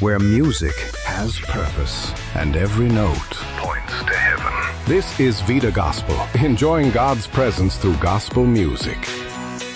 where music has purpose and every note points to heaven. This is Vida Gospel, enjoying God's presence through gospel music.